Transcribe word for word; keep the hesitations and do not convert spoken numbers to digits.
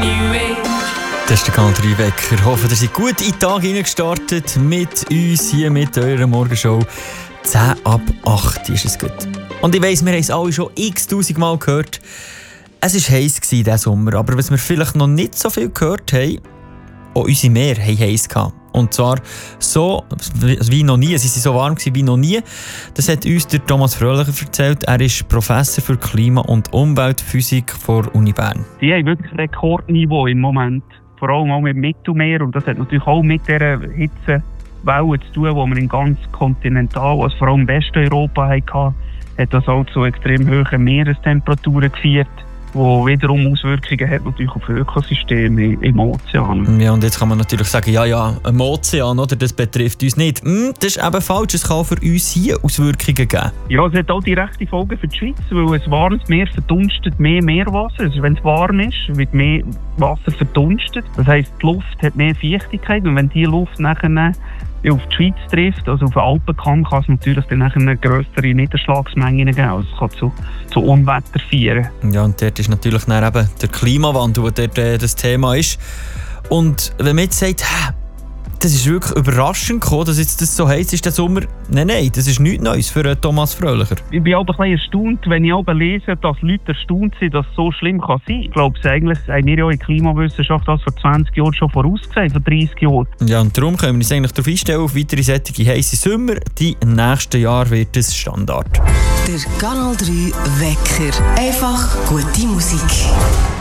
new age. Das ist der Kanal drei Wecker. Ich hoffe, ihr seid gut in den Tag hineingestartet mit uns hier mit eurer Morgenshow. zehn ab acht ist es gut. Und ich weiss, wir haben es alle schon x-tausend Mal gehört. Es war heiß diesen Sommer, aber was wir vielleicht noch nicht so viel gehört haben, auch unsere Meere haben heiß gehabt. Und zwar so wie noch nie. Sie waren so warm wie noch nie. Das hat uns der Thomas Fröhlicher erzählt. Er ist Professor für Klima- und Umweltphysik der Uni Bern. Die haben wirklich Rekordniveau im Moment. Vor allem auch mit dem Mittelmeer. Und das hat natürlich auch mit dieser Hitzewelle zu tun, die wir in ganz Kontinental, also vor allem Westeuropa hatten. Hat das auch zu extrem hohen Meerestemperaturen geführt, wo wiederum Auswirkungen hat natürlich auf Ökosysteme im Ozean. Ja, und jetzt kann man natürlich sagen, ja, ja, im Ozean, oder, das betrifft uns nicht. Hm, das ist eben falsch, es kann für uns hier Auswirkungen geben. Ja, es hat auch direkte Folgen für die Schweiz, weil ein warmes Meer verdunstet mehr Meerwasser. Also wenn es warm ist, wird mehr Wasser verdunstet. Das heisst, die Luft hat mehr Feuchtigkeit und wenn die Luft nachher auf die Schweiz trifft, also auf den Alpenkamm, kann es natürlich dann nachher grössere Niederschlagsmengen geben. Also es kann zu, zu Unwetter führen. Ja, und dort ist natürlich dann eben der Klimawandel, der dort äh, das Thema ist. Und wenn man jetzt sagt, hä, das ist wirklich überraschend gekommen, dass jetzt das so heiß ist, der Sommer. Nein, nein, das ist nichts Neues für Thomas Fröhlicher. Ich bin auch ein bisschen erstaunt, wenn ich auch lese, dass Leute erstaunt sind, dass es so schlimm kann sein kann. Ich glaube, eigentlich haben wir ja in der Klimawissenschaft das vor zwanzig Jahren schon vorausgesagt, vor dreißig Jahren. Ja, und darum können wir uns eigentlich darauf einstellen, auf weitere solche heisse Sommer. Die nächsten Jahre wird es Standard. Der Kanal drei Wecker. Einfach gute Musik.